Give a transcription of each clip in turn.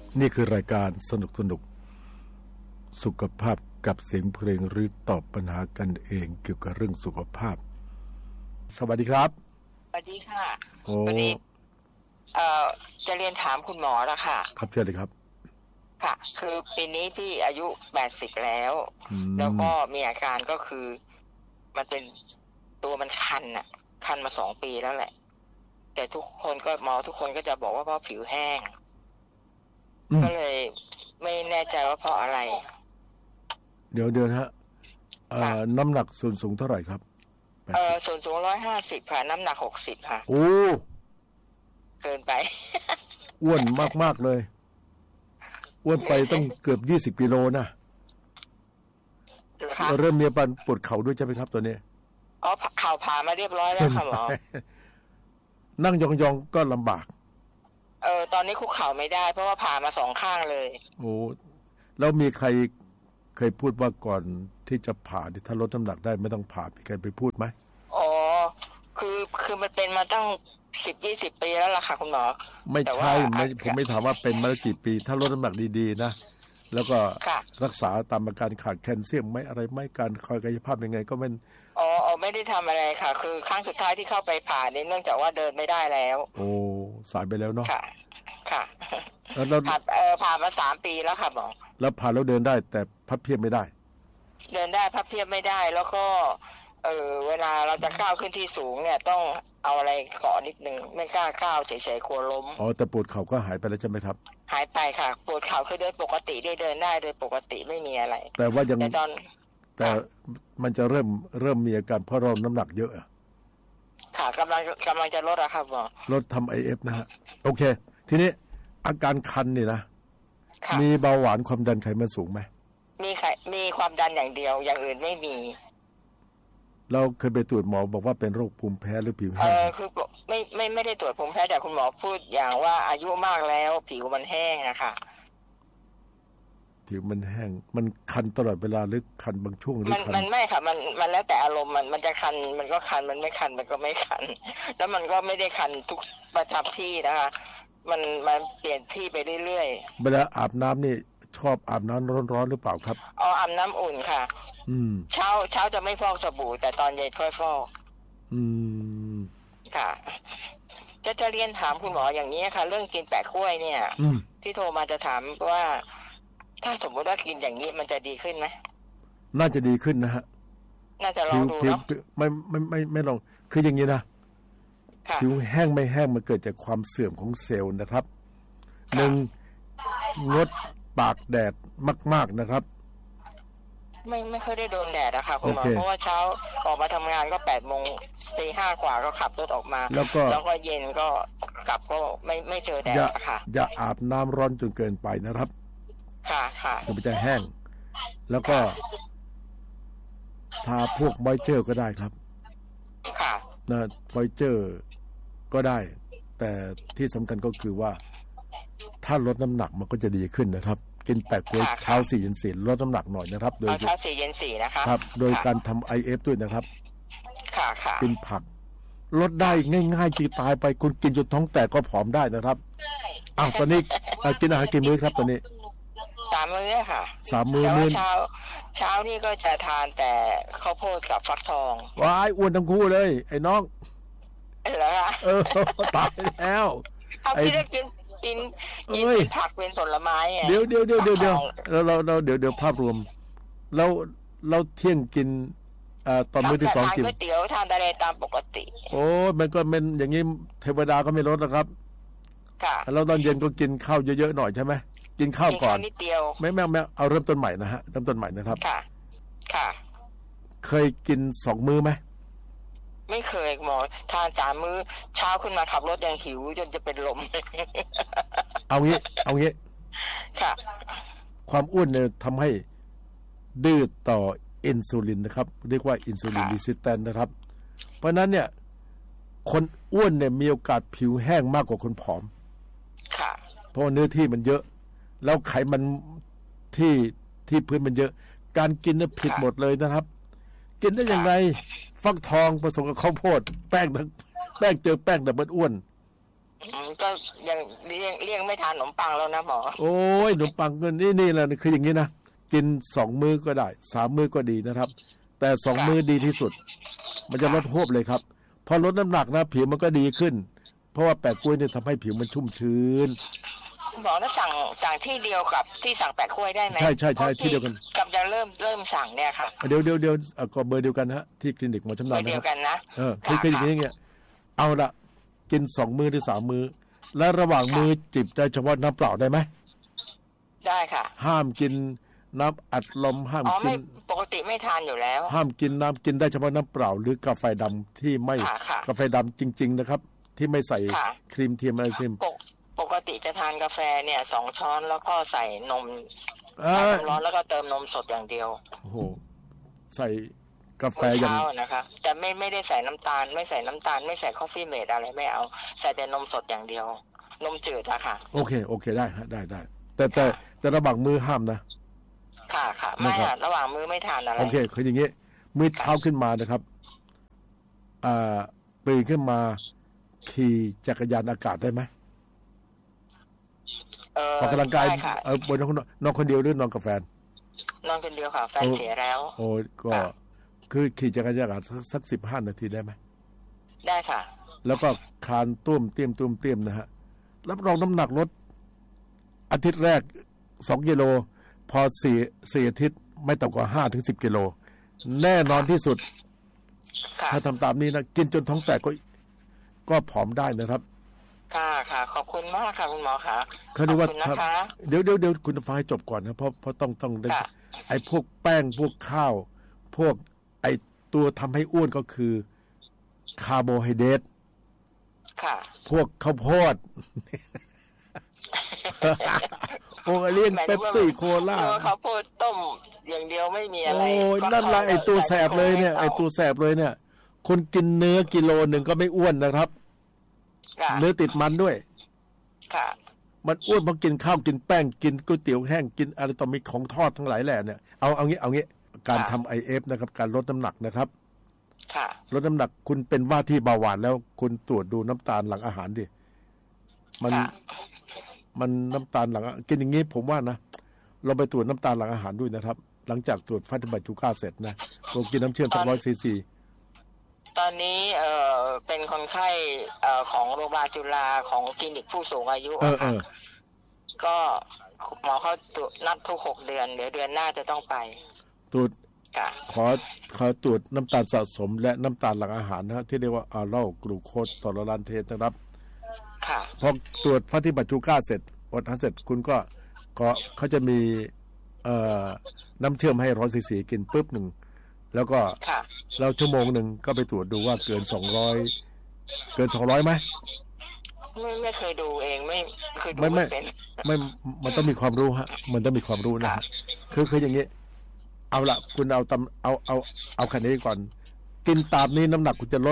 นี่คือรายการสนุกสุขภาพกับเสียงเพลงหรือตอบปัญหากันเองเกี่ยวกับเรื่องสุขภาพสวัสดีครับสวัสดีค่ะวันนี้จะเรียนถามคุณหมอแล้วค่ะครับเชิญเลยครับค่ะคือปีนี้พี่อายุ80แล้วแล้วก็มีอาการก็คือมันเป็นตัวมันคันมา2 ปีแล้วแหละแต่ทุกคนก็จะบอกว่าเพราะผิวแห้งก็เลยไม่แน่ใจว่าเพราะอะไรเดี๋ยวฮะน้ำหนักส่วนสูงเท่าไหร่ครับส่วนสูง150ค่ะน้ำหนัก60ค่ะโอ้เกินไปอ้วนมากๆเลยอ้วนไปต้องเกือบ20 กิโลนะเริ่มมีอาการปวดเข่าด้วยใช่ไหมครับตัวนี้อ๋อเข่าผ่ามาเรียบร้อยแล้วค่ะหมอนั่งยองๆก็ลำบากตอนนี้คุกเข่าไม่ได้เพราะว่าผ่ามา2 ข้างเลยโอ้แล้วมีใครเคยพูดว่าก่อนที่จะผ่าถ้าลดน้ำหนักได้ไม่ต้องผ่ามีใครไปพูดไหมอ๋อคือมันเป็นมาตั้ง10-20 ปีแล้วล่ะค่ะคุณหมอไม่ใช่ผมไม่ถามว่าเป็นมากี่ปีถ้าลดน้ำหนักดีๆนะแล้วก็รักษาตามอาการขาดแคลเซียมไม่อะไรไม่การคอยกายภาพยังไงก็ไม่ไม่ได้ทำอะไรค่ะคือครั้งสุดท้ายที่เข้าไปผ่านี่เนื่องจากว่าเดินไม่ได้แล้วโอ้สายไปแล้วเนาะค่ะแล้วผ่ามา3 ปีแล้วค่ะหมอแล้วผ่าแล้วเดินได้แต่พับเพียบไม่ได้เดินได้พับเพียบไม่ได้แล้วก็เวลาเราจะก้าวขึ้นที่สูงเนี่ยต้องเอาอะไรเกาะนิดนึงไม่กล้าก้าวเฉยๆกลัวล้มแต่ปวดเข่าก็หายไปแล้วใช่ไหมครับหายไปค่ะปวดเข่าคือเดินปกติได้เดินได้โดยปกติไม่มีอะไรแต่ว่ายังแต่มันจะเริ่มมีอาการเพราะเราน้ำหนักเยอะค่ะกำลังจะลดอะครับหมอลดทำ IF นะฮะโอเคทีนี้อาการคันนี่นะมีเบาหวานความดันไขมันสูงไหมมีความดันอย่างเดียวอย่างอื่นไม่มีเราเคยไปตรวจหมอบอกว่าเป็นโรคภูมิแพ้หรือผิวแห้งคือไม่ได้ตรวจภูมิแพ้แต่คุณหมอพูดอย่างว่าอายุมากแล้วผิวมันแห้งอะค่ะผิวมันแห้งมันคันตลอดเวลาหรือคันบางช่วงหรือคันมันไม่ค่ะมันแล้วแต่อารมณ์มันจะคันมันก็คันมันไม่คันมันก็ไม่คันแล้วมันก็ไม่ได้คันทุกประจำที่นะคะมันเปลี่ยนที่ไปเรื่อยๆเวลาอาบน้ำนี่ชอบอาบน้ำร้อนๆหรือเปล่าครับอาบน้ำอุ่นค่ะเช้าจะไม่ฟอกสบู่แต่ตอนเย็นค่อยฟอกค่ะจะเรียนถามคุณหมออย่างนี้ค่ะเรื่องกินแปะกล้วยเนี่ยที่โทรมาจะถามว่าถ้าสมมติว่ากินอย่างนี้มันจะดีขึ้นไหมน่าจะดีขึ้นนะฮะน่าจะลองดูเนาะไม่ลองคืออย่างนี้นะผิวแห้งไม่แห้งมันเกิดจากความเสื่อมของเซลล์นะครับ1งดตากแดดมากๆนะครับไม่ค่อยได้โดนแดดนะคะคุณหมอเพราะว่าเช้าออกมาทำงานก็8 โมง 4-5 กว่าก็ขับรถออกมาแล้วก็เย็นก็กลับก็ไม่เจอแดดค่ะอย่าอาบน้ำร้อนจนเกินไปนะครับค่ะมันจะแห้งแล้วก็ทาพวกมอยเจอร์ก็ได้ครับค่ะนะมอยเจอร์ก็ได้แต่ที่สำคัญก็คือว่าถ้าลดน้ำหนักมันก็จะดีขึ้นนะครับกินแปะกล้วยเช้า4 เย็น 4ลดน้ำหนักหน่อยนะครับโดยเช้า4 เย็น 4นะคะครับโดยการทำ IF ด้วยนะครับค่ะกินผักลดได้ง่ายๆจีตายไปคุณกินจนท้องแตกก็ผอมได้นะครับตอนนี้กินอาหารกี่มื้อครับตอนนี้ 3 มื้อค่ะ 3 มื้อเช้านี่ก็จะทานแต่ข้าวโพดกับฟักทองว้ายอ้วนทั้งคู่เลยไอ้น้องเหรอคะตายแล้วไอ้ที่ได้กินผักเป็นผลไม้เดี๋ยวเราภาพรวมแล้วเที่ยงกินตอนมื้อที่2กินก๋วยเตี๋ยวทานอะไรตามปกติโอ้มันก็เป็นอย่างนี้เทวดาก็ไม่ลดนะครับค่ะแล้วตอนเย็นก็กินข้าวเยอะๆหน่อยใช่ไหมกินข้าวก่อนนิดเดียวไม่เอาเริ่มต้นใหม่นะฮะเริ่มต้นใหม่นะครับค่ะเคยกิน2 มื้อไหมไม่เคยหมอทาน3 มื้อเช้าขึ้นมาขับรถยังหิวจนจะเป็นลมเอางี้ค่ะความอ้วนเนี่ยทำให้ดื้อต่ออินซูลินนะครับเรียกว่าอินซูลินรีสิสแตนต์นะครับเพราะนั้นเนี่ยคนอ้วนเนี่ยมีโอกาสผิวแห้งมากกว่าคนผอมค่ะเพราะเนื้อที่มันเยอะแล้วไขมันที่พื้นมันเยอะการกินเนี่ยผิดหมดเลยนะครับกินได้ยังไงฟักทองผสมกับข้าวโพดแป้งเจอแป้งแต่มันอ้วนก็ยังเลี่ยงไม่ทานขนมปังแล้วนะหมอโอ้ยขนมปังก็นี่แหละคืออย่างนี้นะกิน2 มื้อก็ได้3 มื้อก็ดีนะครับ แต่2 มื้อดีที่สุด มันจะลดโหบเลยครับพอลดน้ำหนักนะผิวมันก็ดีขึ้น เพราะว่าแปะกล้วยเนี่ยทำให้ผิวมันชุ่มชื้นหมอนะสั่งที่เดียวกับที่สั่งแปะกล้วยได้ไหมใช่ที่เดียวกันกับจะเริ่มสั่งเนี่ยค่ะเดี๋ยวก็เบอร์เดียวกันฮะที่คลินิกหมอชำนาญเบอร์เดียวกันนะคืออย่างเงี้ยเอาละกิน2 มื้อหรือ3 มื้อและระหว่างมื้อจิบได้เฉพาะน้ำเปล่าได้ไหมได้ค่ะห้ามกินน้ำอัดลมห้ามกินปกติไม่ทานอยู่แล้วห้ามกินน้ำกินได้เฉพาะน้ำเปล่าหรือกาแฟดำที่ไม่กาแฟดำจริงๆนะครับที่ไม่ใส่ครีมเทียมอะไรเทียมปกติจะทานกาแฟเนี่ย2 ช้อนแล้วก็ใส่นมร้อนแล้วก็เติมนมสดอย่างเดียวโอ้โหใส่กาแฟอย่างเช้านะครับแต่ไม่ได้ใส่น้ำตาลไม่ใส่น้ำตาลไม่ใส่คอฟฟี่เมดอะไรไม่เอาใส่แต่นมสดอย่างเดียวนมจืดอะค่ะโอเคได้ฮะได้แต่ระหว่างมื้อห้ามนะค่ะไม่ค่ะระหว่างมื้อไม่ทานอะไรโอเคคืออย่างงี้มื้อเช้าขึ้นมานะครับตื่นขึ้นมาขี่จักรยานอากาศได้ไหมออกกำลังกายบนนอนคนเดียวหรือนอนกับแฟนนอนคนเดียวค่ะแฟนเสียแล้วโอ้ก็คือขี่จักรยานอากาศสัก15 นาทีได้ไหมได้ค่ะแล้วก็คลานตุ้มเตี้ยมนะฮะรับรองน้ำหนักลดอาทิตย์แรก2 กิโลพอ4 อาทิตย์ไม่ต่ำกว่า5 ถึง 10 กิโลแน่นอนที่สุดถ้าทำตามนี้นะกินจนท้องแตกก็ผอมได้นะครับค่ะขอบคุณมากค่ะคุณหมอค่ะขอบคุณนะคะเดี๋ยวคุณฟังให้จบก่อนนะเพราะต้องได้ไอ้พวกแป้งพวกข้าวพวกไอ้ตัวทำให้อ้วนก็คือคาร์โบไฮเดรตพวกข้าวโพดโอ้เลี้ยงเป๊ปซี่โคลาข้าวโพดต้มอย่างเดียวไม่มีอะไรโอ้ยนั่นแหละไอ้ตัวแสบเลยเนี่ยคนกินเนื้อกิโล1ก็ไม่อ้วนนะครับเนื้อติดมันด้วยมันอ้วนเพราะกินข้าวกินแป้งกินก๋วยเตี๋ยวแห้งกินอะไรต่อมีของทอดทั้งหลายแหล่เนี่ยเอางี้การทำ IF นะครับการลดน้ำหนักนะครับลดน้ำหนักคุณเป็นว่าที่เบาหวานแล้วคุณตรวจดูน้ำตาลหลังอาหารดิมันน้ำตาลหลังกินอย่างนี้ผมว่านะเราไปตรวจน้ำตาลหลังอาหารด้วยนะครับหลังจากตรวจฟัตติบัตชูก้าเสร็จนะผมกินน้ำเชื่อม200 ซีซีตอนนี้เป็นคนไข้ของโรงพยาบาลจุฬาของคลินิกผู้สูงอายุก็หมอเขานัดทุก6 เดือนเดี๋ยวเดือนหน้าจะต้องไปตรวจขอตรวจน้ำตาลสะสมและน้ำตาลหลังอาหารนะที่เรียกว่าอาร์โลกลูโคสทอเลอรันเทสนะครับพอตรวจฟัตติบัตชูก้าเสร็จอดอาหารเสร็จคุณก็เขาจะมีน้ำเชื่อมให้100 ซีซีกินปุ๊บ1แล้วก็เราชั่วโมง1ก็ไปตรวจดูว่าเกิน200ไหมไม่เคยดูเองไม่คือดูไม่มันต้องมีความรู้ฮะมันต้องมีความรู้นะคืออย่างนี้เอาละคุณเอาคันนี้ก่อนกินตามนี้น้ำหนักคุณจะลด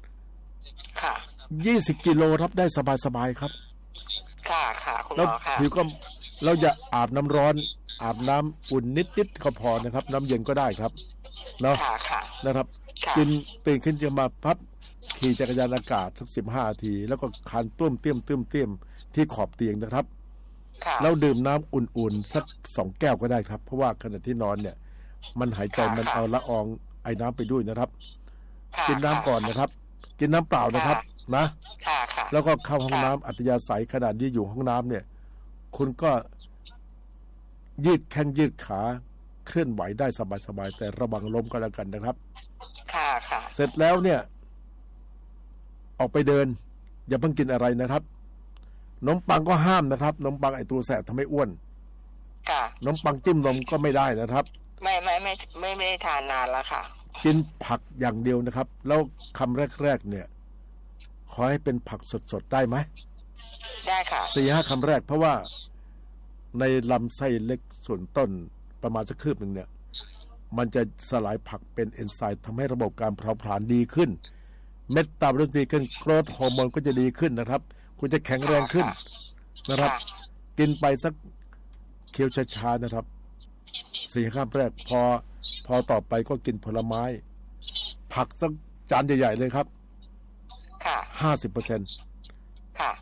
20 กิโลรับได้สบายๆครับค่ะคุณหมอค่ะผิวก็เราอย่าอาบน้ำร้อนอาบน้ำอุ่นนิดก็พอนะครับน้ำเย็นก็ได้ครับเนาะนะครับกินตื่นขึ้นจะมาพับขี่จักรยานอากาศสัก15 นาทีแล้วก็คานตุ้มเตี้ยมที่ขอบเตียงนะครับแล้วดื่มน้ำอุ่นๆสัก2 แก้วก็ได้ครับเพราะว่าขณะที่นอนเนี่ยมันหายใจมันเอาละอองไอ้น้ำไปด้วยนะครับกินน้ำก่อนนะครับกินน้ำเปล่านะครับนะแล้วก็เข้าห้องน้ำอัธยาศัยขนาดที่อยู่ห้องน้ำเนี่ยคุณก็ยืดแข้งยืดขาเคลื่อนไหวได้สบายๆแต่ระวังล้มก็แล้วกันนะครับเสร็จแล้วเนี่ยออกไปเดินอย่าเพิ่งกินอะไรนะครับขนมปังก็ห้ามนะครับขนมปังไอตัวแสบทำให้อ้วนขนมปังจิ้มนมก็ไม่ได้นะครับไม่ได้ทานนานแล้วค่ะกินผักอย่างเดียวนะครับแล้วคำแรกเนี่ยขอให้เป็นผักสดๆได้ไหมได้ค่ะ 4-5 คำแรกเพราะว่าในลำไส้เล็กส่วนต้นประมาณสักคืบหนึ่งเนี่ยมันจะสลายผักเป็นเอนไซม์ทำให้ระบบการเผาผลาญดีขึ้นเมตาบอลิซึมดีขึ้นโกรทฮอร์โมนก็จะดีขึ้นนะครับคุณจะแข็งแรงขึ้นนะครับกินไปสักเคี้ยวช้าๆนะครับ4 คำแรกพอต่อไปก็กินผลไม้ผักสักจานใหญ่ๆเลยครับ50% ค่ะ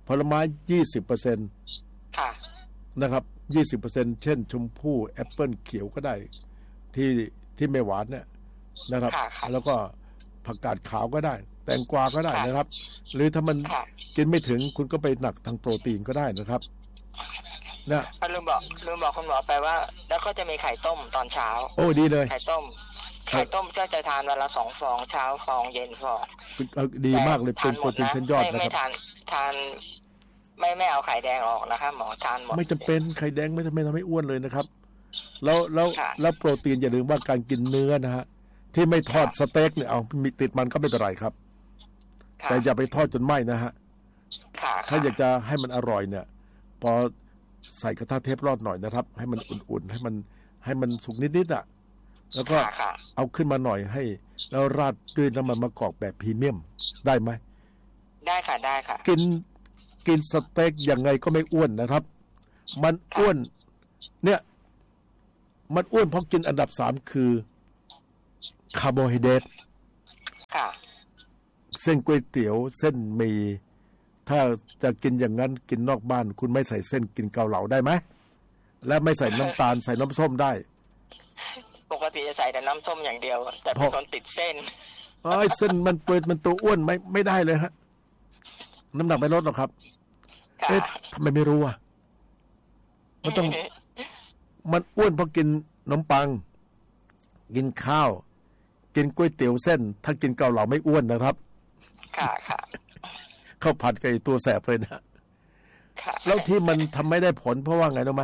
ผลไม้ 20% ค่ะนะครับ 20% เช่นชมพู่แอปเปิ้ลเขียวก็ได้ที่ไม่หวานเนี่ยนะครับแล้วก็ผักกาดขาวก็ได้แตงกวาก็ได้นะครับหรือถ้ามันกินไม่ถึงคุณก็ไปหนักทางโปรตีนก็ได้นะครับนะลืมบอกคุณหมอไปว่าแล้วก็จะมีไข่ต้มตอนเช้าโอ้ดีเลยไข่ต้มก็จะทานวันละ2 ฟองเช้าฟองเย็นฟองดีมากเลยเป็นโปรตีนชั้นยอดนะครับไม่ทานไม่เอาไข่แดงออกนะคะหมอทานหมดไม่จำเป็นไข่แดงไม่ทำให้อ้วนเลยนะครับแล้วโปรตีนอย่าลืมว่าการกินเนื้อนะฮะที่ไม่ทอดสเต็กเนี่ยเอามีติดมันก็ไม่เป็นไรครับแต่อย่าไปทอดจนไหม้นะฮะถ้าอยากจะให้มันอร่อยเนี่ยพอใส่กระทะเทฟลอนหน่อยนะครับให้มันอุ่นๆให้มันสุกนิดๆอ่ะแล้วก็เอาขึ้นมาหน่อยให้แล้วราดด้วยน้ำมันมะกอกแบบพรีเมียมได้ไหมได้ค่ะได้ค่ะกินสเต็กยังไงก็ไม่อ้วนนะครับมันอ้วนเนี่ยมันอ้วนเพราะกินอันดับ3คือคาร์โบไฮเดรตเส้นก๋วยเตี๋ยวเส้นหมี่ถ้าจะกินอย่างนั้นกินนอกบ้านคุณไม่ใส่เส้นกินเกาเหลาได้ไหมและไม่ใส่น้ำตาลใส่น้ำส้มได้ปกติจะใส่แต่น้ำส้มอย่างเดียวแต่เป็นคนติดเส้นเส้นมันเปิดมันตัวอ้วนไม่ได้เลยฮะน้ำหนักไม่ลดหรอกครับทำไมไม่รู้อ่ะมันอ้วนเพราะกินขนมปังกินข้าวกินก๋วยเตี๋ยวเส้นถ้ากินเกาเหลาไม่อ้วนนะครับค่ะข้าวผัดกับตัวแสบเลยนะแล้วที่มันทำไม่ได้ผลเพราะว่าไงรู้ไหม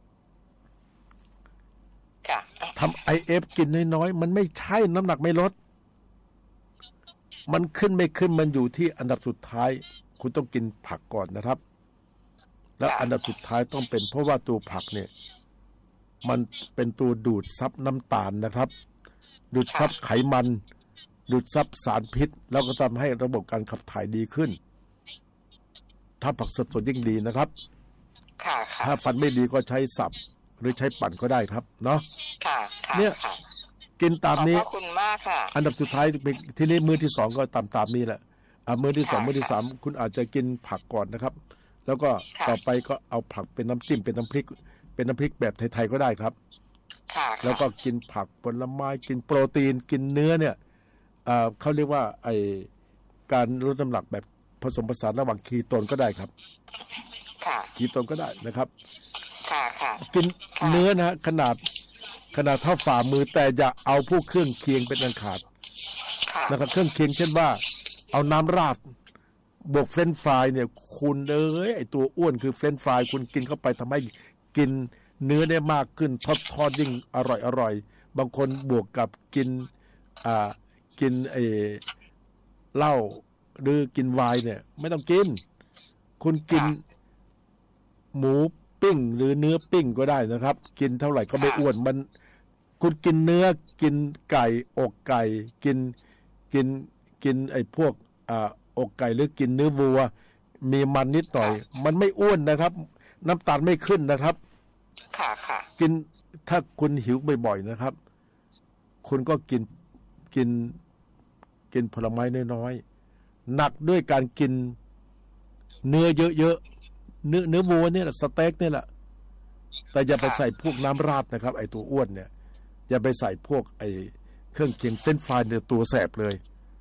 ทำ IF กินน้อยๆมันไม่ใช่น้ำหนักไม่ลดมันขึ้นไม่ขึ้นมันอยู่ที่อันดับสุดท้ายคุณต้องกินผักก่อนนะครับแล้วอันดับสุดท้ายต้องเป็นเพราะว่าตัวผักเนี่ยมันเป็นตัวดูดซับน้ำตาลนะครับดูดซับไขมันดูดซับสารพิษแล้วก็ทำให้ระบบการขับถ่ายดีขึ้นถ้าผักสดๆยิ่งดีนะครับถ้าฟันไม่ดีก็ใช้สับหรือใช้ปั่นก็ได้ครับเนาะเนี่ยกินตามนี้ขอบคุณมากค่ะอันดับสุดท้ายที่นี้มื้อที่2ก็ตามนี้แหละมื้อที่2มื้อที่3คุณอาจจะกินผักก่อนนะครับแล้วก็ต่อไปก็เอาผักเป็นน้ำจิ้มเป็นน้ำพริกแบบไทยๆก็ได้ครับแล้วก็กินผักผลไม้กินโปรตีนกินเนื้อเนี่ยเขาเรียกว่าการลดน้ำหนักแบบผสมผสานระหว่างคีโตนก็ได้ครับคีโตนก็ได้นะครับกินเนื้อนะขนาดเท่าฝ่ามือแต่อย่าเอาพวกเครื่องเคียงเป็นอันขาดนะครับเครื่องเคียงเช่นว่าเอาน้ำราดบวกเฟรนช์ฟรายเนี่ยคุณไอตัวอ้วนคือเฟรนช์ฟรายคุณกินเข้าไปทำให้กินเนื้อได้มากขึ้นทอดยิ่งอร่อยบางคนบวกกับกินเหล้าหรือกินไวน์เนี่ยไม่ต้องกินคุณกินหมูปิ้งหรือเนื้อปิ้งก็ได้นะครับกินเท่าไหร่ก็ไม่อ้วนมันคุณกินเนื้อกินไก่อกไก่กินไอ้พวกอกไก่หรือกินเนื้อวัวมีมันนิดหน่อยมันไม่อ้วนนะครับน้ำตาลไม่ขึ้นนะครับกินถ้าคุณหิวบ่อยๆนะครับคุณก็กินผลไม้น้อยๆหนักด้วยการกินเนื้อเยอะๆเนื้อวัวเนี่ยสเต็กเนี่ยแหละแต่อย่าไปใส่พวกน้ำราดนะครับไอ้ตัวอ้วนเนี่ยอย่าไปใส่พวกไอ้เครื่องเคียงเฟรนช์ฟรายเนี่ยตัวแสบเลย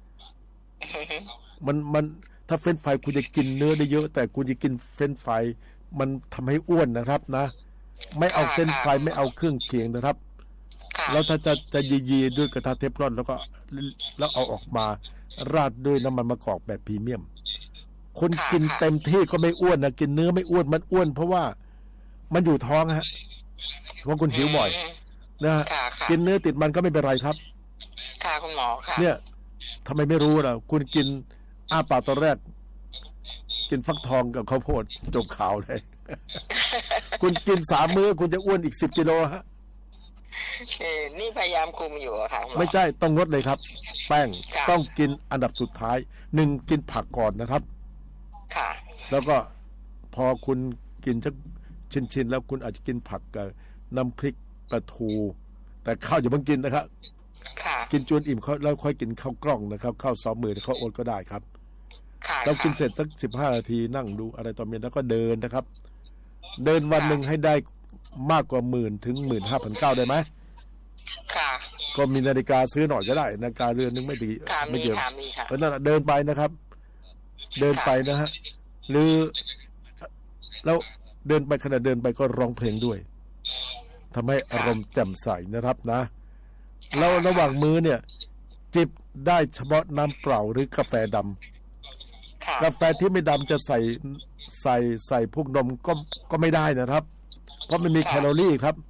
มันถ้าเฟรนช์ฟรายคุณจะกินเนื้อได้เยอะแต่คุณจะกินเฟรนช์ฟรายมันทำให้อ้วนนะครับนะไม่เอาเฟรนช์ฟรายไม่เอาเครื่องเคียงนะครับแล้วถ้าจะยีด้วยกระทะเทฟลอนแล้วเอาออกมาราดด้วยน้ำมันมะกอกแบบพรีเมียมคนกินเต็มที่ก็ไม่อ้วนนะกินเนื้อไม่อ้วนมันอ้วนเพราะว่ามันอยู่ท้องฮะเพราะคุณหิวบ่อยนะกินเนื้อติดมันก็ไม่เป็นไรครับค่ะคุณหมอค่ะเนี่ยทำไมไม่รู้ล่ะคุณกินปากตอนแรกกินฟักทองกับข้าวโพดจบข่าวเลยคุณกิน3 มื้อคุณจะอ้วนอีก10 กิโลฮะนี่พยายามคุมอยู่ค่ะไม่ใช่ต้องงดเลยครับแป้งต้องกินอันดับสุดท้าย1กินผักก่อนนะครับค่ะแล้วก็พอคุณกินสักชิ้นแล้วคุณอาจจะกินผักกับน้ำพริกปลาทูแต่ข้าวอย่าเพิ่งกินนะครับกินจนอิ่มแล้วค่อยกินข้าวกล้องนะครับข้าวซ้อมมือข้าวโอ๊ตก็ได้ครับเรากินเสร็จสัก15 นาทีนั่งดูอะไรต่อมีแล้วก็เดินนะครับเดินวันหนึ่งให้ได้มากกว่า 10,000 ถึง 15,900 ได้ไหมค่ะก็มีนาฬิกาซื้อหน่อยก็ได้นาฬิกาเรือนนึงไม่ดีไม่เกี่ยวเพราะนั่นเดินไปนะครับเดินไปนะฮะหรือแล้วเดินไปขณะเดินไปก็ร้องเพลงด้วยทำให้อารมณ์แจ่มใสนะครับนะแล้วระหว่างมื้อเนี่ยจิบได้เฉพาะน้ำเปล่าหรือกาแฟดำกาแฟที่ไม่ดำจะใส่พวกนมก็ไม่ได้นะครับเพราะมันมีแคลอรี่ครับ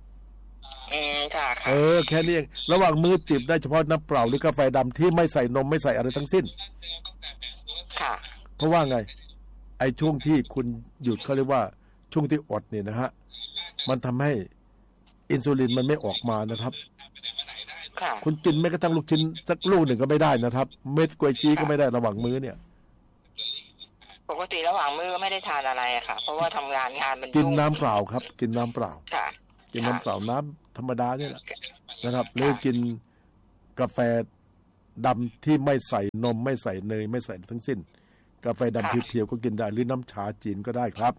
แค่นี้เองระหว่างมื้อจิบได้เฉพาะน้ำเปล่าหรือกาแฟดำที่ไม่ใส่นมไม่ใส่อะไรทั้งสิ้นเพราะว่าไงไอ้ช่วงที่คุณหยุดเขาเรียกว่าช่วงที่อดเนี่ยนะฮะมันทำให้อินซูลินมันไม่ออกมานะครับคุณกินแม้กระทั่งลูกชิ้นสักลูกหนึ่งก็ไม่ได้นะครับเม็ดกล้วยจี้ก็ไม่ได้ระหว่างมื้อเนี่ยปกติระหว่างมื้อก็ไม่ได้ทานอะไรอะค่ะเพราะว่าทำงานมันกินน้ำเปล่าครับกินน้ำเปล่ากินน้ำเปล่าน้ำธรรมดาเนี่ยแหละนะครับหรือกินกาแฟดำที่ไม่ใส่นมไม่ใส่เนยไม่ใส่ทั้งสิ้นกาแฟดำเพียวๆก็กินได้หรือน้ำชาจีนก็ได้ครับ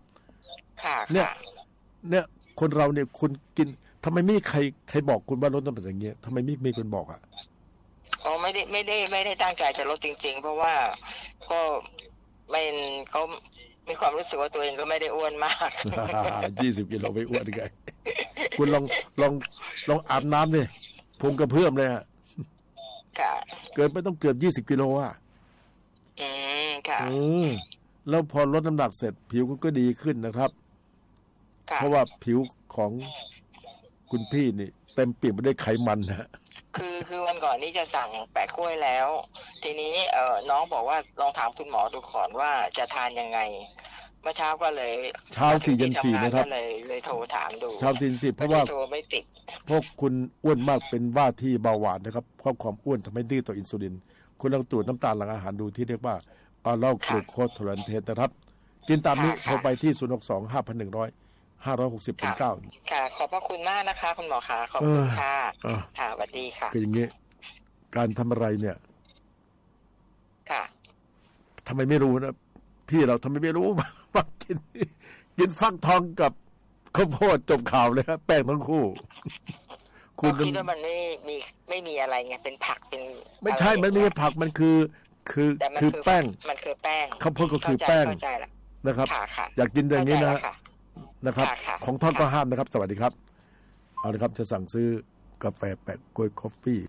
เนี่ยคนเราเนี่ยคุณกินทำไมไม่ใครบอกคุณว่าลดน้ำหนักอย่างเงี้ยทำไมไม่มีคนบอกอ่ะอ๋อไม่ได้ตั้งใจจะลดจริงๆเพราะว่าก็เขามีความรู้สึกว่าตัวเองก็ไม่ได้อ้วนมาก 20 กิโลไม่อ้วนไงคุณลองอาบน้ำดิพุงกระเพื่อมเลยอ่ะเกินไปต้องเกือบ20 กิโลอ่ะค่ะแล้วพอลดน้ำหนักเสร็จผิวก็ดีขึ้นนะครับเพราะว่าผิวของคุณพี่นี่เต็มเปี่ยมไปด้วยไขมันนะคือวันก่อนนี้จะสั่งแปะกล้วยแล้วทีนี้น้องบอกว่าลองถามคุณหมอดูก่อนว่าจะทานยังไงเมื่อเช้าก็เลยเช้า4 ยัน 4นะครับเลยโทรถามดูเช้า4 ยัน 4เพราะว่าโทรไม่ติดพวกคุณอ้วนมากเป็นว่าที่เบาหวานนะครับเพราะความอ้วนทำให้ดื้อต่ออินซูลินคุณลองตรวจน้ำตาลหลังอาหารดูที่เรียกว่าออรัลกลูโคสทอเลรันเทสนะครับกินตามนี้โทรไปที่062-5,100-560-9 ค่ะขอบพระคุณมากนะคะคุณหมอคะขอบคุณค่ะค่ะสวัสดีค่ะคืออย่างนี้การทำอะไรเนี่ยค่ะทำไมไม่รู้นะพี่เราทำไมไม่รู้ว่ากินฟักทองกับข้าวโพดจบข่าวเลยครับแป้งทั้งคู่คุณคิดว่ามันไม่มีอะไรไงเป็นผักเป็นไม่ใช่มันไม่ใช่ผักมันคือแป้งมันคือแป้งข้าวโพดก็คือแป้งนะครับอยากกินอย่างนี้นะครับของทอดก็ห้ามนะครับสวัสดีครับเอาละครับจะสั่งซื้อกาแฟแปะกล้วยคอฟฟี่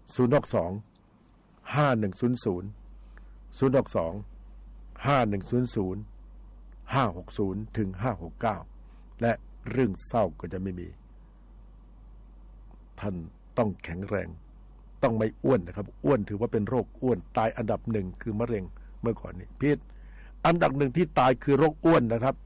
062-5100-560-560ถึง569และเรื่องเศร้าก็จะไม่มีท่านต้องแข็งแรงต้องไม่อ้วนนะครับอ้วนถือว่าเป็นโรคอ้วนตายอันดับ1คือมะเร็งเมื่อก่อนนี้พิษอันดับ1ที่ตายคือโรคอ้วนนะครับ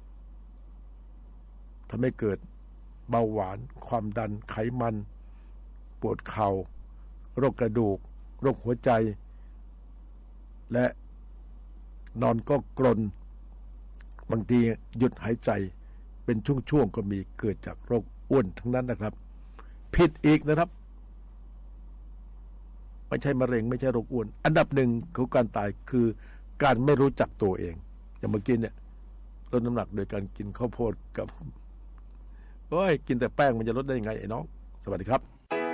ทำให้เกิดเบาหวานความดันไขมันปวดเข่าโรคกระดูกโรคหัวใจและนอนก็กรนบางทีหยุดหายใจเป็นช่วงๆก็มีเกิดจากโรคอ้วนทั้งนั้นนะครับผิดอีกนะครับไม่ใช่มะเร็งไม่ใช่โรคอ้วนอันดับ1ของการตายคือการไม่รู้จักตัวเองอย่างเมื่อกี้เนี่ยลดน้ำหนักโดยการกินข้าวโพดกับกินแต่แป้งมันจะลดได้ยังไงไอ้น้องสวัสดีครับ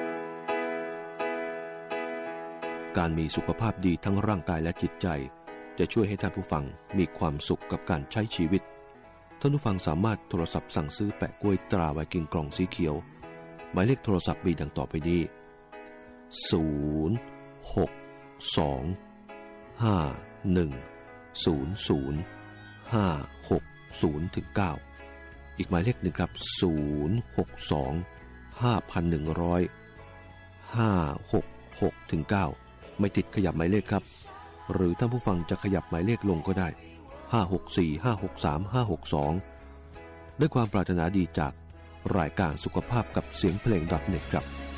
การมีสุขภาพดีทั้งร่างกายและจิตใจจะช่วยให้ท่านผู้ฟังมีความสุขกับการใช้ชีวิตท่านผู้ฟังสามารถโทรศัพท์สั่งซื้อแปะกล้วยตราไวกิ้งกล่องสีเขียวหมายเลขโทรศัพท์มีดังต่อไปนี้062-5100-560-9อีกหมายเลขหนึ่งครับ062-5,100-566-9ไม่ติดขยับหมายเลขครับหรือท่านผู้ฟังจะขยับหมายเลขลงก็ได้564-563-562ด้วยความปรารถนาดีจากรายการสุขภาพกับเสียงเพลง .net ครับ